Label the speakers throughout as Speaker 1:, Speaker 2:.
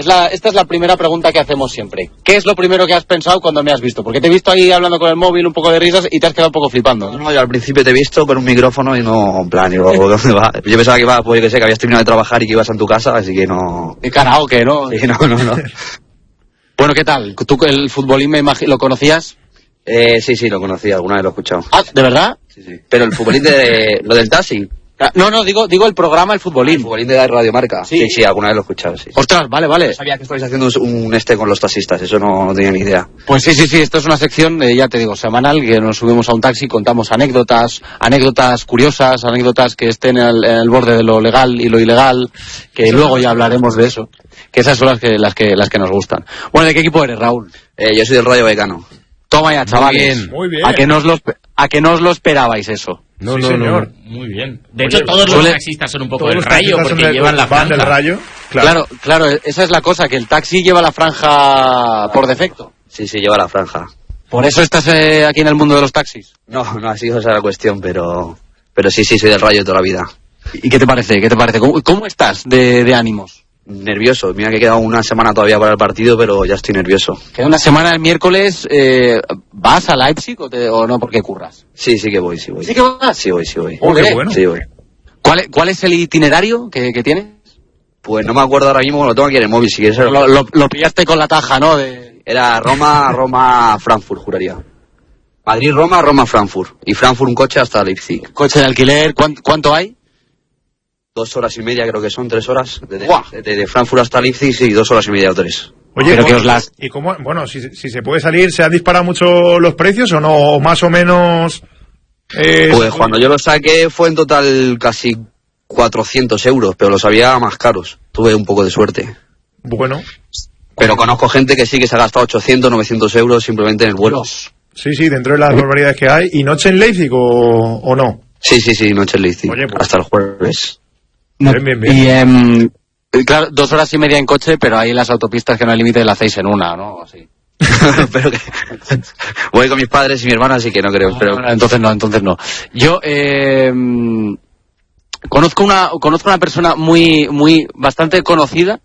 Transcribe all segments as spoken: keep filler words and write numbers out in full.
Speaker 1: es la, esta es la primera pregunta que hacemos siempre. ¿Qué es lo primero que has pensado cuando me has visto? Porque te he visto ahí hablando con el móvil, un poco de risas y te has quedado un poco flipando.
Speaker 2: No, no, yo al principio te he visto con un micrófono y no, en plan, digo, ¿dónde va? Yo pensaba que iba, pues yo que sé, que habías terminado de trabajar y que ibas en tu casa, así que no...
Speaker 1: Y karaoke, ¿no?
Speaker 2: Sí, no, no, no.
Speaker 1: Bueno, ¿qué tal? ¿Tú el futbolín me imagino, lo conocías?
Speaker 2: Eh, sí, sí, lo conocía, alguna vez lo he escuchado.
Speaker 1: Ah, ¿de verdad?
Speaker 2: Sí, sí. Pero el futbolín de... lo del taxi...
Speaker 1: No, no, digo digo el programa El Futbolín.
Speaker 2: El futbolín de Radio Marca. Sí, sí, sí, alguna vez lo he escuchado, sí.
Speaker 1: Ostras, vale, vale.
Speaker 2: No sabía que estabais haciendo un este con los taxistas, eso no, no tenía ni idea.
Speaker 1: Pues sí, sí, sí, esto es una sección, eh, ya te digo, semanal, que nos subimos a un taxi, contamos anécdotas, anécdotas curiosas, anécdotas que estén en el, en el borde de lo legal y lo ilegal, que eso luego ya hablaremos de eso. Que esas son las que, las que, las que nos gustan. Bueno, ¿de qué equipo eres, Raúl?
Speaker 2: Eh, yo soy del Rayo Vallecano.
Speaker 1: Toma ya, chavales.
Speaker 3: Muy bien, muy bien.
Speaker 1: ¿A que no os lo, a que no os lo esperabais eso?
Speaker 3: No,
Speaker 4: sí,
Speaker 3: no,
Speaker 4: señor.
Speaker 3: no. Muy bien.
Speaker 4: De hecho, todos los taxistas son un poco del Rayo porque
Speaker 3: de,
Speaker 4: llevan la franja.
Speaker 3: Del Rayo.
Speaker 1: Claro. claro, claro, esa es la cosa, que el taxi lleva la franja por defecto.
Speaker 2: Sí, sí, lleva la franja.
Speaker 1: ¿Por eso estás eh, aquí en el mundo de los taxis?
Speaker 2: No, no ha sido esa la cuestión, pero pero sí, sí, soy del Rayo toda la vida.
Speaker 1: ¿Y qué te parece? ¿Qué te parece? ¿Cómo, cómo estás de, de ánimos?
Speaker 2: Nervioso, mira que queda una semana todavía para el partido, pero ya estoy nervioso.
Speaker 1: Queda una semana el miércoles, eh, ¿vas a Leipzig o, te, o no porque curras?
Speaker 2: Sí, sí que voy, sí voy.
Speaker 1: ¿Sí que vas?
Speaker 2: Sí voy, sí voy.
Speaker 3: Oh, qué bueno.
Speaker 2: Sí voy.
Speaker 1: ¿Cuál, ¿Cuál es el itinerario que, que tienes?
Speaker 2: Pues no me acuerdo ahora mismo, lo tengo aquí en el móvil, si quieres.
Speaker 1: Lo, lo, lo pillaste con la taja, ¿no? De...
Speaker 2: Era Roma, Roma, Frankfurt, juraría. Madrid, Roma, Roma, Frankfurt. Y Frankfurt un coche hasta Leipzig.
Speaker 1: Coche de alquiler, ¿cuánto, cuánto hay?
Speaker 2: Dos horas y media creo que son, tres horas. Desde de, de Frankfurt hasta Leipzig, sí, dos horas y media o tres.
Speaker 3: Oye,
Speaker 1: pero
Speaker 3: ¿cómo,
Speaker 1: que os las...
Speaker 3: ¿y cómo? Bueno, si, si se puede salir, ¿se han disparado mucho los precios o no? ¿O más o menos...? Eh,
Speaker 2: pues cuando yo lo saqué fue en total casi cuatrocientos euros, pero los había más caros. Tuve un poco de suerte.
Speaker 3: Bueno.
Speaker 2: Pero conozco gente que sí que se ha gastado ochocientos, novecientos euros simplemente en el vuelo.
Speaker 3: Sí, sí, dentro de las barbaridades que hay. ¿Y noche en Leipzig o, o no?
Speaker 2: Sí, sí, sí, noche en Leipzig.
Speaker 3: Oye, pues,
Speaker 2: hasta el jueves.
Speaker 3: Bien, bien, bien.
Speaker 1: Y, eh, claro, dos horas y media en coche, pero ahí las autopistas que no hay límite la hacéis en una, ¿no? Así.
Speaker 2: pero que... Voy con mis padres y mi hermana, así que no creo.
Speaker 1: No,
Speaker 2: pero...
Speaker 1: no, entonces no, entonces no. Yo eh, conozco una conozco una persona muy muy bastante conocida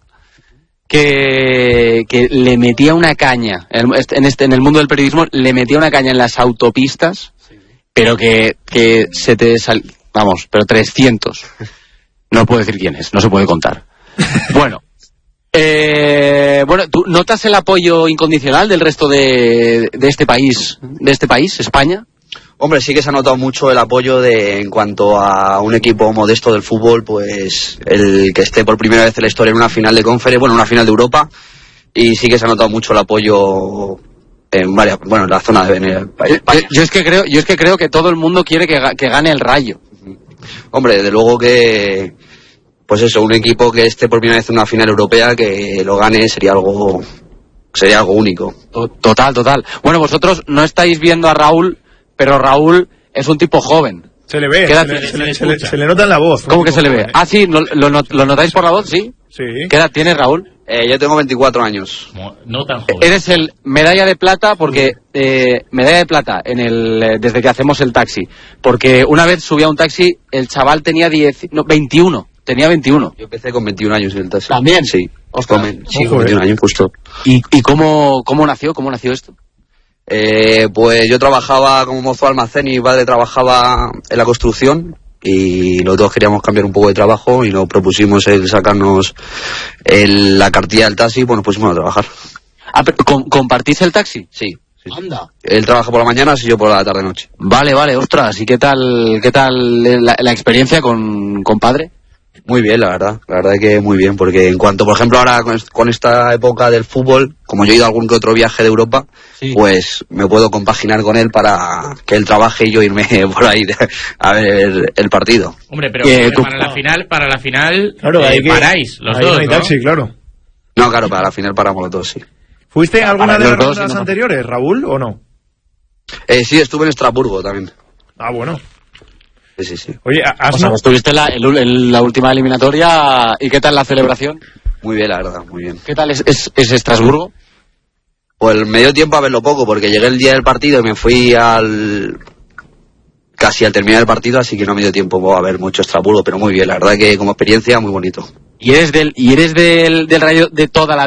Speaker 1: que que le metía una caña en este en el mundo del periodismo, le metía una caña en las autopistas, pero que que se te sal, vamos, pero trescientos. No puedo decir quién es, no se puede contar. Bueno. Eh, bueno, ¿tú notas el apoyo incondicional del resto de, de este país, de este país, España?
Speaker 2: Hombre, sí que se ha notado mucho el apoyo de en cuanto a un equipo modesto del fútbol, pues el que esté por primera vez en la historia en una final de Conference, bueno, una final de Europa, y sí que se ha notado mucho el apoyo en varias, bueno, en la zona de en el país.
Speaker 1: Yo, yo es que creo, yo es que creo que todo el mundo quiere que, que gane el Rayo.
Speaker 2: Hombre, desde luego que pues eso, un equipo que esté por primera vez en una final europea, que lo gane sería algo sería algo único.
Speaker 1: Total, total. Bueno, vosotros no estáis viendo a Raúl, pero Raúl es un tipo joven.
Speaker 3: Se le ve, se le, se, le, se, le, se le nota en la voz.
Speaker 1: ¿Cómo que se le ve? Ah, sí, ¿lo, lo, lo notáis por la voz? Sí.
Speaker 3: Sí.
Speaker 1: ¿Qué edad tienes, Raúl?
Speaker 2: Eh, yo tengo veinticuatro años.
Speaker 4: No, no tan joven.
Speaker 1: Eres el medalla de plata porque eh, medalla de plata en el desde que hacemos el taxi, porque una vez subí a un taxi, el chaval tenía diez, no, veintiuno. Tenía veintiuno.
Speaker 2: Yo empecé con veintiún años en el taxi.
Speaker 1: ¿También?
Speaker 2: Sí.
Speaker 1: Ostras.
Speaker 2: Con, sí, con veintiún años justo.
Speaker 1: ¿Y, y cómo, cómo nació? ¿Cómo nació esto?
Speaker 2: Eh, pues yo trabajaba como mozo de almacén y mi padre trabajaba en la construcción y los dos queríamos cambiar un poco de trabajo y nos propusimos el sacarnos el, la cartilla del taxi, pues nos pusimos a trabajar.
Speaker 1: Ah, pero, ¿compartís el taxi?
Speaker 2: Sí. Sí.
Speaker 1: Anda.
Speaker 2: Él trabaja por la mañana y yo por la tarde-noche.
Speaker 1: Vale, vale, ostras. ¿Y qué tal, qué tal la, la experiencia con, con padre?
Speaker 2: Muy bien, la verdad, la verdad es que muy bien, porque en cuanto, por ejemplo, ahora con, con esta época del fútbol, como yo he ido a algún que otro viaje de Europa, sí, pues me puedo compaginar con él para que él trabaje y yo irme por ahí de, a ver el partido.
Speaker 4: Hombre, pero eh, para la final, para la final,
Speaker 3: claro,
Speaker 4: eh,
Speaker 3: que,
Speaker 4: paráis los
Speaker 3: ahí
Speaker 4: dos,
Speaker 3: no hay
Speaker 4: ¿no?
Speaker 3: taxi, claro.
Speaker 2: No, claro, para la final paramos los dos, sí.
Speaker 3: ¿Fuiste en alguna
Speaker 1: para
Speaker 3: de las
Speaker 1: dos,
Speaker 3: rondas
Speaker 1: no,
Speaker 3: anteriores, Raúl, o no?
Speaker 2: Eh, sí, estuve en Estrasburgo también.
Speaker 3: Ah, bueno.
Speaker 2: Sí, sí, sí.
Speaker 3: Oye, ¿has
Speaker 1: o sea,
Speaker 3: no...
Speaker 1: estuviste en la, en, en la última eliminatoria y ¿qué tal la celebración?
Speaker 2: Muy bien, la verdad, muy bien.
Speaker 1: ¿Qué tal es, es, es Estrasburgo?
Speaker 2: Pues me dio tiempo a verlo poco, porque llegué el día del partido y me fui al... casi al terminar el partido, así que no me dio tiempo a ver mucho Estrasburgo, pero muy bien, la verdad que como experiencia muy bonito.
Speaker 1: ¿Y eres del, y eres del, del Rayo de toda la